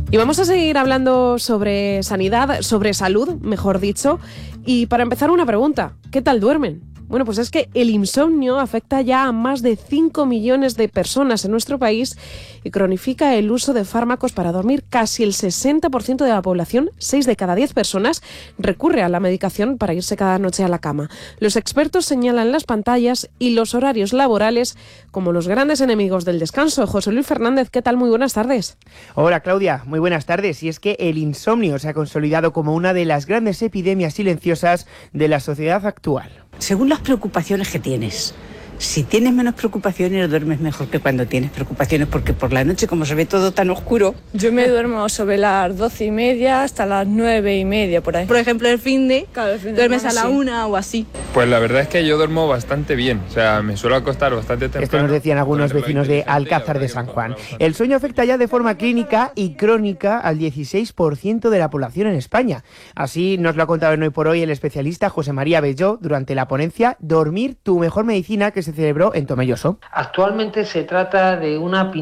Y vamos a seguir hablando sobre sanidad, sobre salud, mejor dicho. Y para empezar, una pregunta. ¿Qué tal duermen? Bueno, pues es que el insomnio afecta ya a más de 5 millones de personas en nuestro país y cronifica el uso de fármacos para dormir. Casi el 60% de la población, 6 de cada 10 personas, recurre a la medicación para irse cada noche a la cama. Los expertos señalan las pantallas y los horarios laborales como los grandes enemigos del descanso. José Luis Fernández, ¿qué tal? Muy buenas tardes. Hola Claudia, muy buenas tardes. Y es que el insomnio se ha consolidado como una de las grandes epidemias silenciosas de la sociedad actual. Según las preocupaciones que tienes. Si tienes menos preocupaciones, duermes mejor que cuando tienes preocupaciones, porque por la noche, como se ve todo tan oscuro... Yo me duermo sobre las 12:30 hasta las 9:30, por ahí. Por ejemplo, el fin de duermes a la 1 o así. Pues la verdad es que yo duermo bastante bien, o sea, me suelo acostar bastante temprano. Esto nos decían algunos vecinos de Alcázar de San Juan. El sueño afecta ya de forma clínica y crónica al 16% de la población en España. Así nos lo ha contado en Hoy por Hoy el especialista José María Belló durante la ponencia Dormir, tu mejor medicina, que se celebró en Tomelloso. Actualmente se trata de una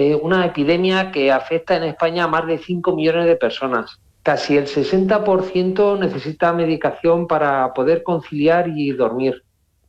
epidemia que afecta en España a más de 5 millones de personas. Casi el 60% necesita medicación para poder conciliar y dormir.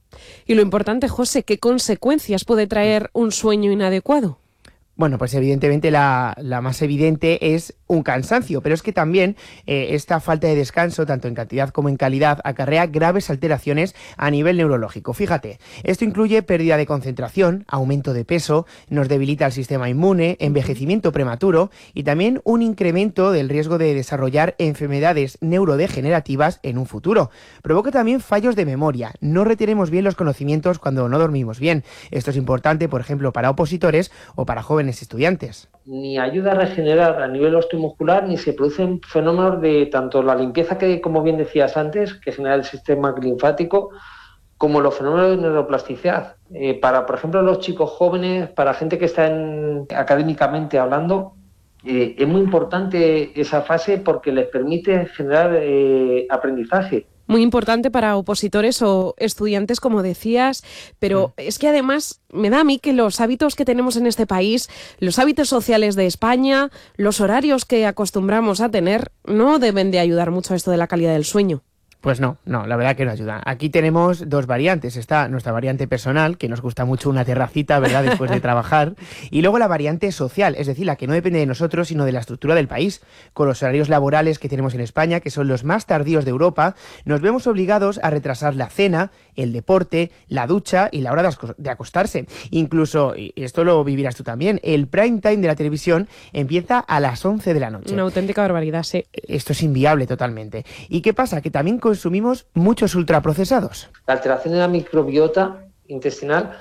Y lo importante, José, ¿qué consecuencias puede traer un sueño inadecuado? Bueno, pues evidentemente la más evidente es un cansancio, pero es que también esta falta de descanso, tanto en cantidad como en calidad, acarrea graves alteraciones a nivel neurológico. Fíjate, esto incluye pérdida de concentración, aumento de peso, nos debilita el sistema inmune, envejecimiento prematuro y también un incremento del riesgo de desarrollar enfermedades neurodegenerativas en un futuro. Provoca también fallos de memoria, no retenemos bien los conocimientos cuando no dormimos bien. Esto es importante, por ejemplo, para opositores o para jóvenes estudiantes. Ni ayuda a regenerar a nivel osteomuscular, ni se producen fenómenos de tanto la limpieza que, como bien decías antes, que genera el sistema linfático, como los fenómenos de neuroplasticidad. Para, por ejemplo, los chicos jóvenes, para gente que está académicamente hablando, es muy importante esa fase porque les permite generar aprendizaje. Muy importante para opositores o estudiantes, como decías, pero es que además me da a mí que los hábitos que tenemos en este país, los hábitos sociales de España, los horarios que acostumbramos a tener, no deben de ayudar mucho a esto de la calidad del sueño. Pues no, la verdad que no ayuda. Aquí tenemos dos variantes. Está nuestra variante personal, que nos gusta mucho una terracita, ¿verdad?, después de trabajar. Y luego la variante social, es decir, la que no depende de nosotros, sino de la estructura del país. Con los horarios laborales que tenemos en España, que son los más tardíos de Europa, nos vemos obligados a retrasar la cena, el deporte, la ducha y la hora de acostarse. Incluso, y esto lo vivirás tú también, el prime time de la televisión empieza a las 11 de la noche. Una auténtica barbaridad, sí. Esto es inviable totalmente. ¿Y qué pasa? Que también consumimos muchos ultraprocesados. La alteración de la microbiota intestinal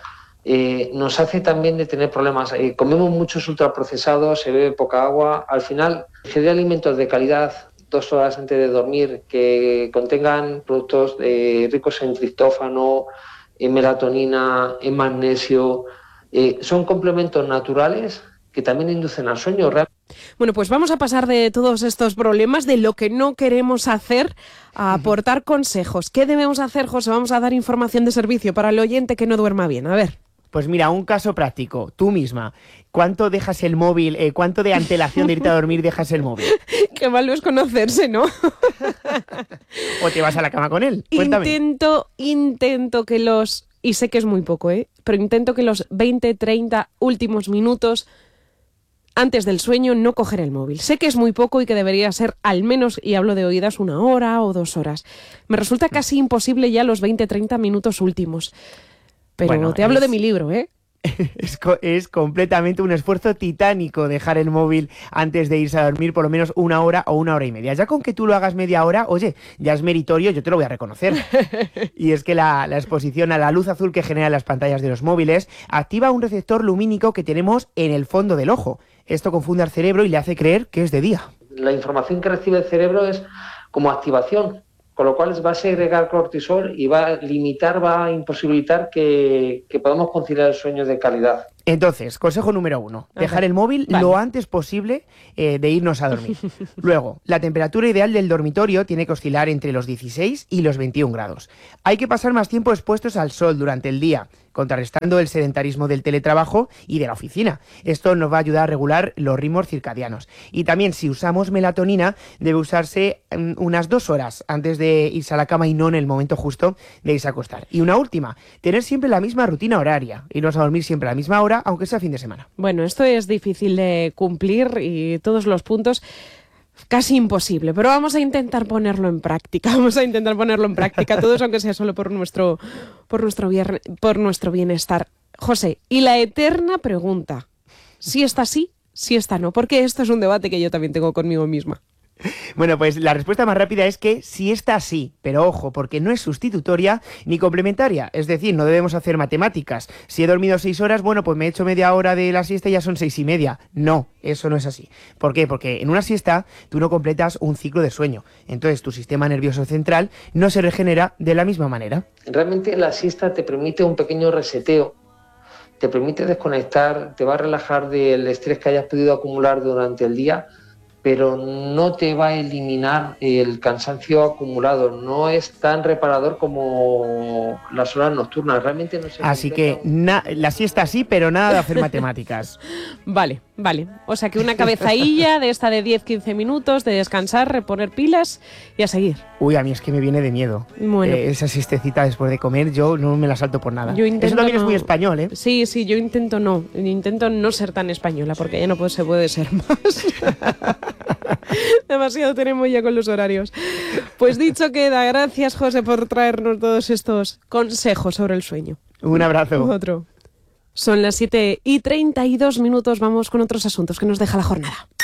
nos hace también de tener problemas. Comemos muchos ultraprocesados, se bebe poca agua. Al final, ingerir alimentos de calidad 2 horas antes de dormir que contengan productos ricos en triptófano, en melatonina, en magnesio, son complementos naturales que también inducen al sueño. Bueno, pues vamos a pasar de todos estos problemas, de lo que no queremos hacer, a aportar consejos. ¿Qué debemos hacer, José? Vamos a dar información de servicio para el oyente que no duerma bien. A ver. Pues mira, un caso práctico, tú misma, ¿cuánto dejas el móvil, cuánto de antelación de irte a dormir dejas el móvil? Qué malo es conocerse, ¿no? ¿O te vas a la cama con él? Cuéntame. Intento que y sé que es muy poco, pero intento que los 20-30 últimos minutos antes del sueño no coger el móvil. Sé que es muy poco y que debería ser al menos, y hablo de oídas, 1 hora o 2 horas. Me resulta casi imposible ya los 20-30 minutos últimos. Pero bueno, te hablo de mi libro, ¿eh? Es completamente un esfuerzo titánico dejar el móvil antes de irse a dormir por lo menos 1 hora o 1 hora y media. Ya con que tú lo hagas media hora, oye, ya es meritorio, yo te lo voy a reconocer. Y es que la exposición a la luz azul que generan las pantallas de los móviles activa un receptor lumínico que tenemos en el fondo del ojo. Esto confunde al cerebro y le hace creer que es de día. La información que recibe el cerebro es como activación, con lo cual va a segregar cortisol y va a imposibilitar que podamos conciliar el sueño de calidad. Entonces, consejo número 1, dejar el móvil lo antes posible de irnos a dormir. Luego, la temperatura ideal del dormitorio tiene que oscilar entre los 16 y los 21 grados. Hay que pasar más tiempo expuestos al sol durante el día, contrarrestando el sedentarismo del teletrabajo y de la oficina. Esto nos va a ayudar a regular los ritmos circadianos. Y también, si usamos melatonina, debe usarse unas 2 horas antes de irse a la cama y no en el momento justo de irse a acostar. Y una última, tener siempre la misma rutina horaria, irnos a dormir siempre a la misma hora, aunque sea fin de semana. Bueno, esto es difícil de cumplir y todos los puntos casi imposible, pero vamos a intentar ponerlo en práctica. Todos, aunque sea solo por nuestro bienestar. José, y la eterna pregunta, si está sí, si está no, porque esto es un debate que yo también tengo conmigo misma. Bueno, pues la respuesta más rápida es que sí está así, pero ojo, porque no es sustitutoria ni complementaria. Es decir, no debemos hacer matemáticas. Si he dormido 6 horas, bueno, pues me he hecho media hora de la siesta y ya son 6:30. No, eso no es así. ¿Por qué? Porque en una siesta tú no completas un ciclo de sueño. Entonces tu sistema nervioso central no se regenera de la misma manera. Realmente la siesta te permite un pequeño reseteo, te permite desconectar, te va a relajar del estrés que hayas podido acumular durante el día, pero no te va a eliminar el cansancio acumulado. No es tan reparador como las horas nocturnas. Realmente no se Así que la siesta sí, pero nada de hacer matemáticas. Vale. O sea que una cabezadilla de esta de 10-15 minutos, de descansar, reponer pilas y a seguir. Uy, a mí es que me viene de miedo. Bueno. Esa siestecita después de comer, yo no me la salto por nada. Eso también es muy español, ¿eh? Sí, yo intento no ser tan española, porque ya no se puede ser más. Demasiado tenemos ya con los horarios. Pues dicho queda, gracias José por traernos todos estos consejos sobre el sueño. Un abrazo. Otro. Son las 7:32, vamos con otros asuntos que nos deja la jornada.